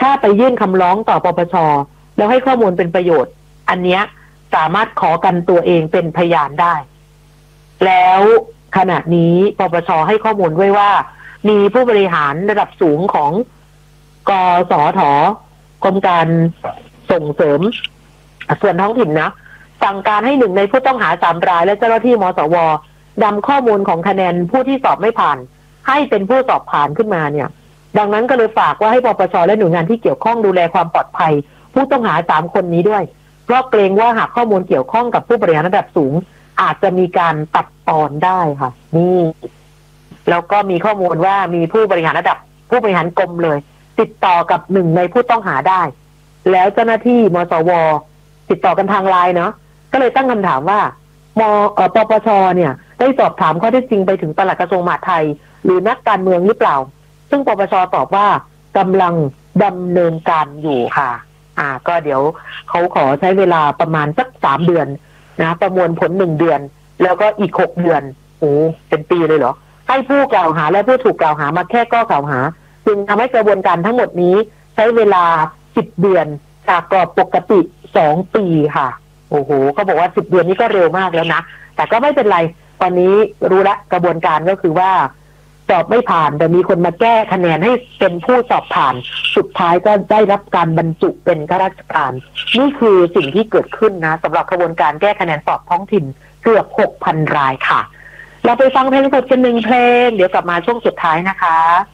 ถ้าไปยื่นคำร้องต่อปปชแล้วให้ข้อมูลเป็นประโยชน์อันเนี้ยสามารถขอกันตัวเองเป็นพยานได้แล้วขณะนี้ปปชให้ข้อมูลไว้ว่ามีผู้บริหารระดับสูงของกสทกรมการส่งเสริมส่วนท้องถิ่นนะสั่งการให้หนึ่งในผู้ต้องหา3 รายและเจ้าหน้าที่มสวนำข้อมูลของคะแนนผู้ที่สอบไม่ผ่านให้เป็นผู้สอบผ่านขึ้นมาเนี่ยดังนั้นก็เลยฝากว่าให้ปปชและหน่วยงานที่เกี่ยวข้องดูแลความปลอดภัยผู้ต้องหา3 คนนี้ด้วยเพราะเกรงว่าหากข้อมูลเกี่ยวข้องกับผู้บริหารระดับสูงอาจจะมีการตัดตอนได้ค่ะนี่แล้วก็มีข้อมูลว่ามีผู้บริหารระดับผู้บริหารกรมเลยติดต่อกับหนึ่งในผู้ต้องหาได้แล้วเจ้าหน้าที่มสวติดต่อกันทางไลน์เนาะก็เลยตั้งคำถามว่าปปชเนี่ยได้สอบถามข้อเท็จจริงไปถึงปลัดกระทรวงมหาดไทยหรือนักการเมืองหรือเปล่าซึ่งปปชตอบว่ากำลังดำเนินการอยู่ค่ะก็เดี๋ยวเขาขอใช้เวลาประมาณสัก3 เดือนนะประมวลผล1 เดือนแล้วก็อีก6 เดือนโอ้เป็นปีเลยเหรอให้ผู้กล่าวหาและผู้ถูกกล่าวหามาแค่ข้อกล่าวหาจึงทำให้กระบวนการทั้งหมดนี้ใช้เวลา10 เดือนจากกรอบปกติ2 ปีค่ะโอ้โหเขาบอกว่า10 เดือนนี้ก็เร็วมากแล้วนะแต่ก็ไม่เป็นไรตอนนี้รู้ละกระบวนการก็คือว่าสอบไม่ผ่านแต่มีคนมาแก้คะแนนให้เป็นผู้สอบผ่านสุดท้ายก็ได้รับการบรรจุเป็นข้าราชการนี่คือสิ่งที่เกิดขึ้นนะสำหรับกระบวนการแก้คะแนนสอบท้องถิ่นเกือบ 6,000 รายค่ะเราไปฟังเพลงสดกัน1 เพลงเดี๋ยวกลับมาช่วงสุดท้ายนะคะ